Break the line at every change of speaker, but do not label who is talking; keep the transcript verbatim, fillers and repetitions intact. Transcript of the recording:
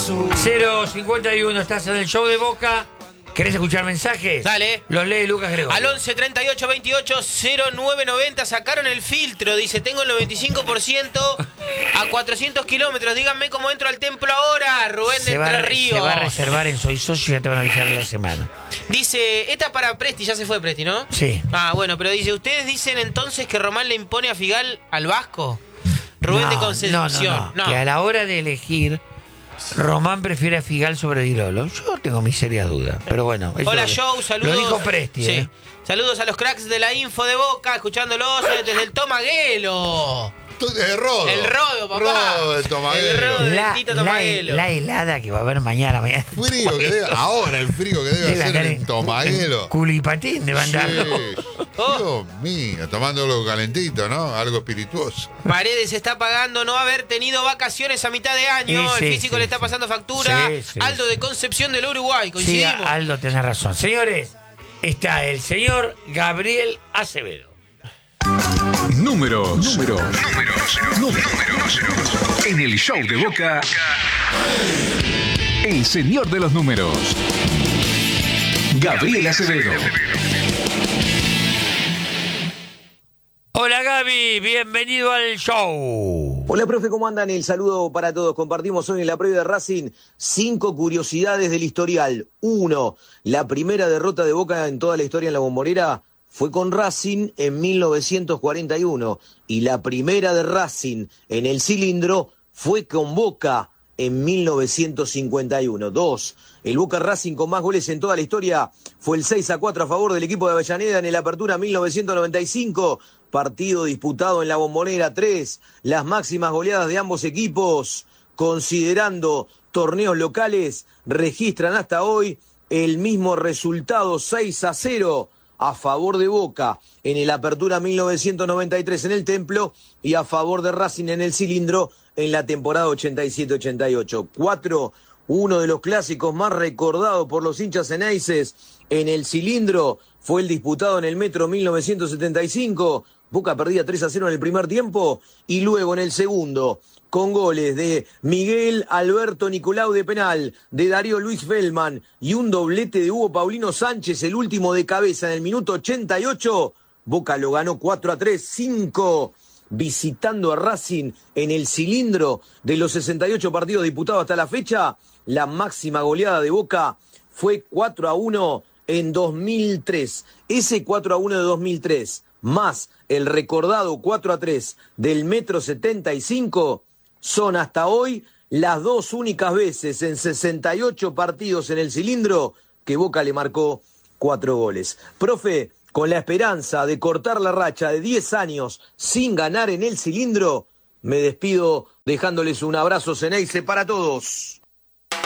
cero cincuenta y uno, estás en el show de Boca. ¿Querés escuchar mensajes?
Dale.
Los lee Lucas Gregorio.
Al once treinta y ocho veintiocho cero nueve noventa sacaron el filtro. Dice, tengo el noventa y cinco por ciento a cuatrocientos kilómetros. Díganme cómo entro al templo ahora. Rubén de
Se va,
Entre Ríos.
se va a reservar en Soy Socio y ya te van a avisar en la semana.
Dice, esta para Presti, ya se fue Presti, ¿no?
Sí.
Ah, bueno, pero dice, ¿ustedes dicen entonces que Román le impone a Figal al Vasco? Rubén
no,
de Concepción.
No, no, no, que a la hora de elegir, Román prefiere a Figal sobre Di Lolo. Yo tengo mis serias dudas, pero bueno.
Hola,
lo,
Joe, saludos.
Lo dijo Presti,
sí.
¿eh?
Saludos a los cracks de la info de Boca, escuchándolos desde el Tomaguelo.
El rodo.
El rodo, papá.
Rodo, el Tomaguelo.
El rodo del
La,
Tito
la,
Tomaguelo.
la helada que va a haber mañana. mañana.
Frío que debe, ahora el frío que debe
Debe
hacer
andar
en Tomaguelo.
Culipatín de andar.
Sí.
Oh.
Dios mío, tomando algo calentito, ¿no? Algo espirituoso.
Paredes está pagando no haber tenido vacaciones a mitad de año.
Sí,
el
sí,
físico
sí,
le está
sí.
pasando factura.
Sí, sí,
Aldo de Concepción del Uruguay,
Sí,
coincidimos.
Aldo, tenés razón. Señores, está el señor Gabriel Acevedo.
Números. Números. Números. Números. En el show de Boca. El señor de los números. Gabriel Acevedo.
Hola Gaby, bienvenido al show.
Hola profe, ¿cómo andan? El saludo para todos. Compartimos hoy en la previa de Racing cinco curiosidades del historial. Uno, la primera derrota de Boca en toda la historia en la Bombonera fue con Racing en mil novecientos cuarenta y uno y la primera de Racing en el cilindro fue con Boca en mil novecientos cincuenta y uno. Dos, el Boca Racing con más goles en toda la historia fue el seis a cuatro a favor del equipo de Avellaneda en el Apertura mil novecientos noventa y cinco, partido disputado en la Bombonera. Tres, las máximas goleadas de ambos equipos, considerando torneos locales, registran hasta hoy el mismo resultado, seis a cero a favor de Boca en el Apertura mil novecientos noventa y tres en el Templo y a favor de Racing en el Cilindro en la temporada ochenta y siete ochenta y ocho. Cuatro, uno de los clásicos más recordados por los hinchas ceneices en el Cilindro fue el disputado en el Metro mil novecientos setenta y cinco. Boca perdía tres a cero en el primer tiempo y luego en el segundo, con goles de Miguel Alberto Nicolau de penal, de Darío Luis Feldman y un doblete de Hugo Paulino Sánchez, el último de cabeza en el minuto ochenta y ocho, Boca lo ganó cuatro a tres. Cinco, visitando a Racing en el Cilindro de los sesenta y ocho partidos disputados hasta la fecha, la máxima goleada de Boca fue cuatro a uno en dos mil tres. Ese cuatro a uno de dos mil tres, más el recordado cuatro a tres del Metro setenta y cinco, son hasta hoy las dos únicas veces en sesenta y ocho partidos en el Cilindro que Boca le marcó cuatro goles. Profe, con la esperanza de cortar la racha de diez años sin ganar en el Cilindro, me despido dejándoles un abrazo ceneice para todos.